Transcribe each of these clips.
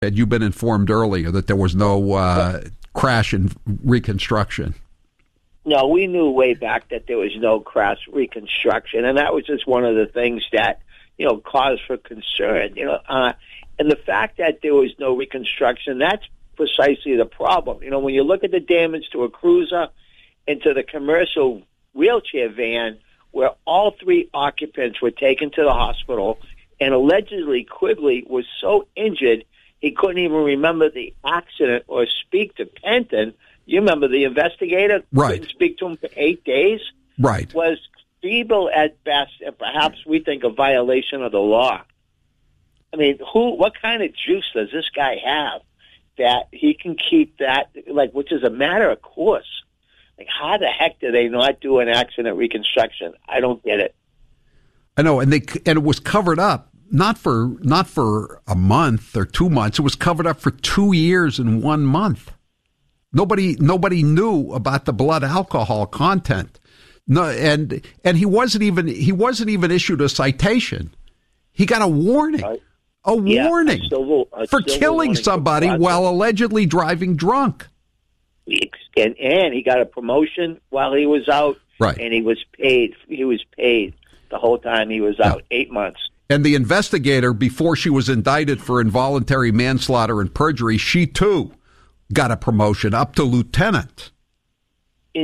Had you been informed earlier that there was no crash and reconstruction? No, we knew way back that there was no crash reconstruction, and that was just one of the things that, caused for concern. And the fact that there was no reconstruction, that's precisely the problem. When you look at the damage to a cruiser and to the commercial wheelchair van, where all three occupants were taken to the hospital, and allegedly Quigley was so injured he couldn't even remember the accident or speak to Penton. You remember the investigator couldn't speak to him for 8 days? Right. Was feeble at best, and perhaps we think a violation of the law. I mean, what kind of juice does this guy have that he can keep that, which is a matter of course? How the heck do they not do an accident reconstruction? I don't get it. I know, and it was covered up. Not for a month or 2 months. It was covered up for 2 years and 1 month. Nobody knew about the blood alcohol content. No, and he wasn't even issued a citation. He got a warning. Warning for killing somebody while allegedly driving drunk. And he got a promotion while he was out. Right. And he was paid. He was paid the whole time he was out, 8 months. And the investigator, before she was indicted for involuntary manslaughter and perjury, she too got a promotion up to lieutenant. And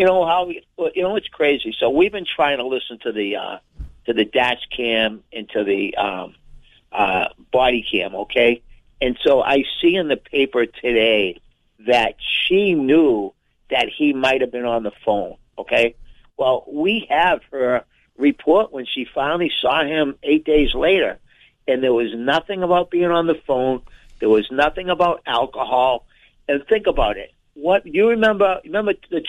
it's crazy. So we've been trying to listen to the dash cam and to the body cam, okay? And so I see in the paper today that she knew that he might have been on the phone, okay? Well, we have her report when she finally saw him 8 days later, and there was nothing about being on the phone. There was nothing about alcohol. And think about it. What you remember the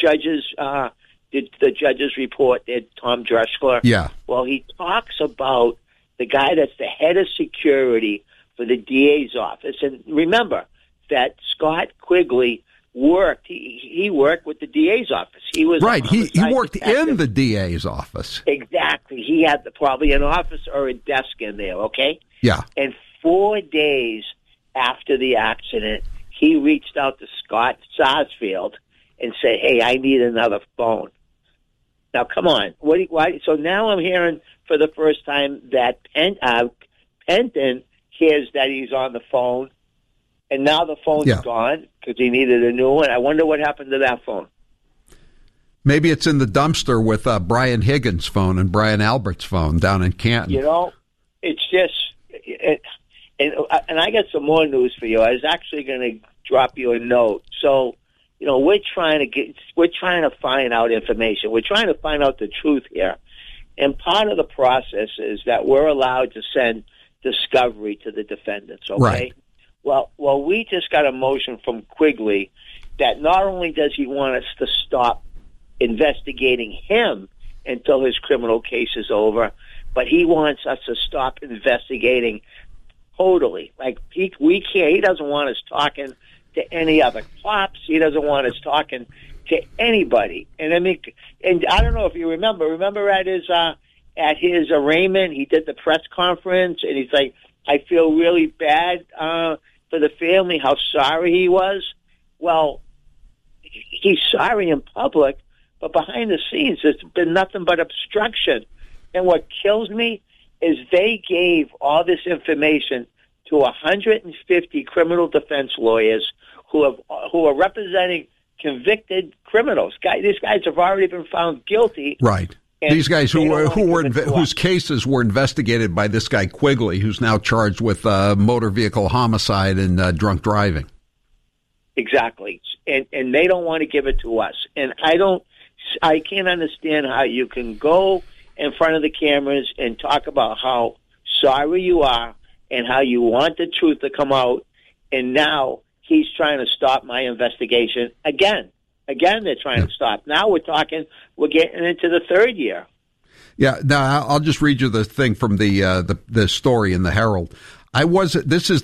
judge's report, Tom Drexler? Yeah. Well, he talks about the guy that's the head of security for the DA's office. And remember that Scott Quigley worked. He worked with the DA's office. He was right. He worked in the DA's office. Exactly. He had probably an office or a desk in there. Okay. Yeah. And 4 days after the accident, he reached out to Scott Sarsfield and said, "Hey, I need another phone." Now, come on. Why? So now I'm hearing for the first time that Penton hears that he's on the phone. And now the phone's gone because he needed a new one. I wonder what happened to that phone. Maybe it's in the dumpster with Brian Higgins' phone and Brian Albert's phone down in Canton. It's just, and I got some more news for you. I was actually going to drop you a note. So, we're trying to find out information. We're trying to find out the truth here. And part of the process is that we're allowed to send discovery to the defendants, okay? Right. Well, we just got a motion from Quigley that not only does he want us to stop investigating him until his criminal case is over, but he wants us to stop investigating totally. He doesn't want us talking to any other cops. He doesn't want us talking to anybody. And I don't know if you remember at his arraignment, he did the press conference and he's like, "I feel really bad for the family, how sorry he was." Well, he's sorry in public, but behind the scenes, it's been nothing but obstruction. And what kills me is they gave all this information to 150 criminal defense lawyers who are representing convicted criminals. These guys have already been found guilty. Right. These guys whose cases were investigated by this guy Quigley, who's now charged with motor vehicle homicide and drunk driving. Exactly, and they don't want to give it to us. And I can't understand how you can go in front of the cameras and talk about how sorry you are and how you want the truth to come out, and now he's trying to stop my investigation again. Again, they're trying to stop. Now we're getting into the third year. Yeah. Now I'll just read you the thing from the story in the Herald. This is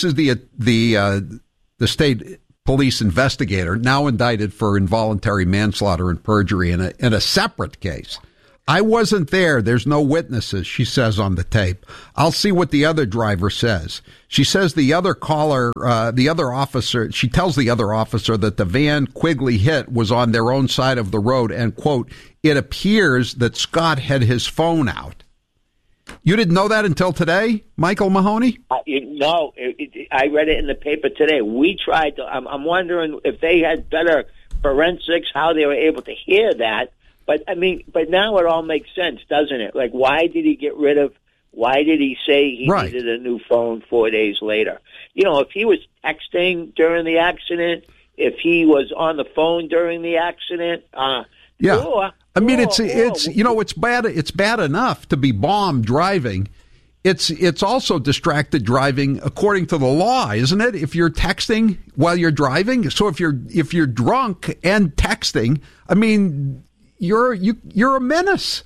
the state police investigator now indicted for involuntary manslaughter and perjury in a separate case. I wasn't there. There's no witnesses, she says on the tape. I'll see what the other driver says. She says the other caller, the other officer, she tells the other officer that the van Quigley hit was on their own side of the road and, quote, it appears that Scott had his phone out. You didn't know that until today, Michael Mahoney? No, I read it in the paper today. We tried to, I'm wondering if they had better forensics, how they were able to hear that. But now it all makes sense, doesn't it? Like, why did he say he needed a new phone 4 days later? You know, if he was texting during the accident, if he was on the phone during the accident, it's bad enough to be bombed driving. It's also distracted driving according to the law, isn't it? If you're texting while you're driving, so if you're drunk and texting, I mean, you're a menace.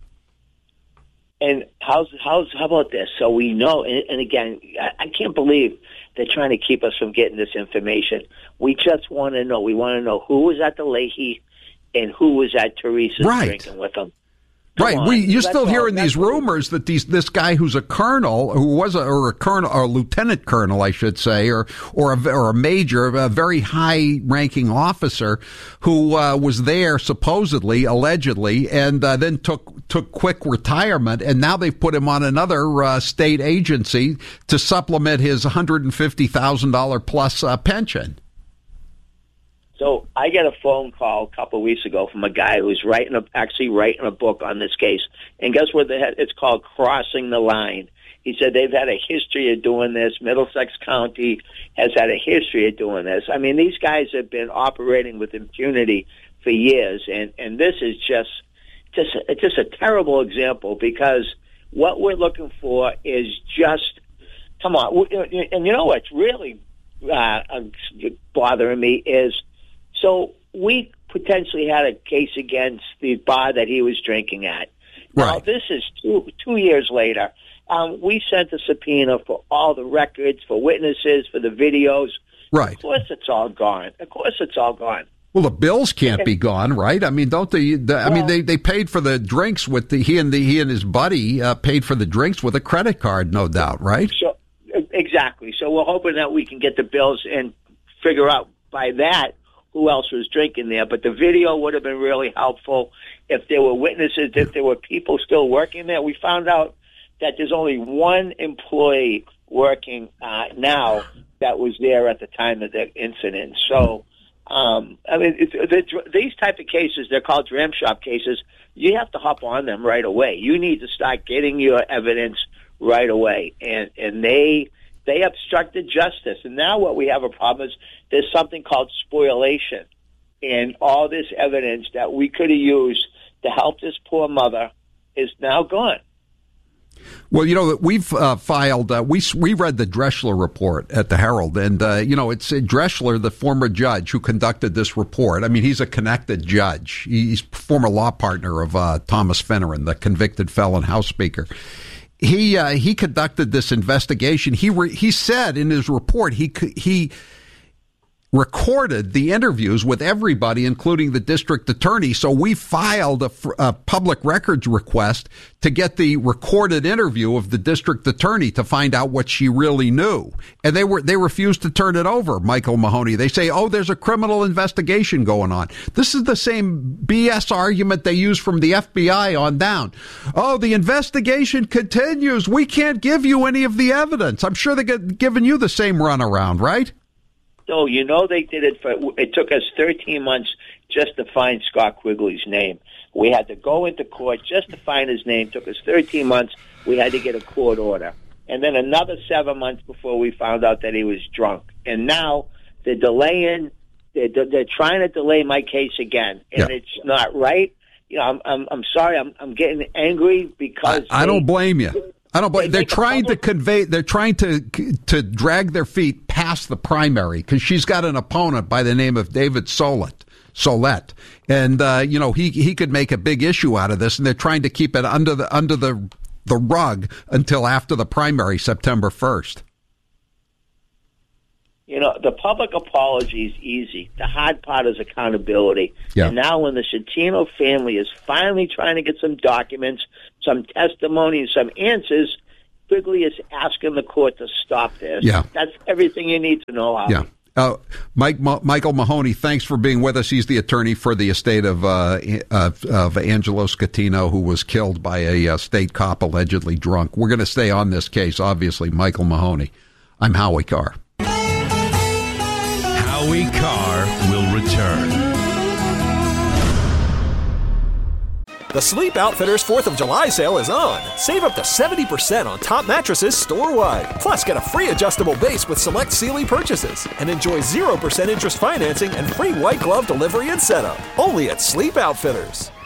And how about this? So we know, and again, I can't believe they're trying to keep us from getting this information. We just want to know. We want to know who was at the Leahy and who was at Teresa's drinking with them. You're still hearing these rumors that this guy who's a colonel, or lieutenant colonel, I should say, or a major, a very high-ranking officer who was there supposedly, allegedly, and then took quick retirement, and now they've put him on another state agency to supplement his $150,000 plus pension. So I got a phone call a couple of weeks ago from a guy who's writing a book on this case. And guess what? It's called Crossing the Line. He said they've had a history of doing this. Middlesex County has had a history of doing this. I mean, these guys have been operating with impunity for years, and this is just a terrible example, because what we're looking for is just, come on. And you know what's really bothering me is, so we potentially had a case against the bar that he was drinking at. Now, this is two years later. We sent a subpoena for all the records, for witnesses, for the videos. Right. Of course it's all gone. Well, the bills can't be gone, right? I mean, don't they? They paid for the drinks with he and his buddy paid for the drinks with a credit card, no doubt, right? So, exactly. So we're hoping that we can get the bills and figure out by that who else was drinking there. But the video would have been really helpful if there were witnesses, if there were people still working there. We found out that there's only one employee working now that was there at the time of the incident. So, these type of cases, they're called dram shop cases. You have to hop on them right away. You need to start getting your evidence right away. And they obstructed justice. And now what we have a problem is there's something called spoliation. And all this evidence that we could have used to help this poor mother is now gone. Well, we've filed, we read the Dreschler report at the Herald, and, it's Dreschler, the former judge who conducted this report. I mean, he's a connected judge. He's former law partner of Thomas Finneran, the convicted felon House Speaker. He conducted this investigation. He said in his report he recorded the interviews with everybody, including the district attorney. So we filed a public records request to get the recorded interview of the district attorney to find out what she really knew. And they refused to turn it over, Michael Mahoney. They say, there's a criminal investigation going on. This is the same BS argument they use from the FBI on down. The investigation continues. We can't give you any of the evidence. I'm sure they're giving you the same runaround, right? So, they did it it took us 13 months just to find Scott Quigley's name. We had to go into court just to find his name. It took us 13 months. We had to get a court order. And then another 7 months before we found out that he was drunk. And now they're delaying, they're trying to delay my case again. And it's not right. I'm sorry, I'm getting angry because I don't blame you. I don't blame. They're trying to convey. They're trying to drag their feet past the primary because she's got an opponent by the name of David Solette, and he could make a big issue out of this, and they're trying to keep it under the rug until after the primary, September 1st. You know, the public apology is easy. The hard part is accountability. Yeah. And now when the Chatino family is finally trying to get some documents, some testimony, some answers, Quigley is asking the court to stop this. Yeah. That's everything you need to know, Howie. Yeah. Michael Mahoney, thanks for being with us. He's the attorney for the estate of Angelo Scatino, who was killed by a state cop allegedly drunk. We're going to stay on this case, obviously. Michael Mahoney. I'm Howie Carr. Howie Carr will return. The Sleep Outfitters 4th of July sale is on. Save up to 70% on top mattresses store-wide. Plus, get a free adjustable base with select Sealy purchases. And enjoy 0% interest financing and free white glove delivery and setup. Only at Sleep Outfitters.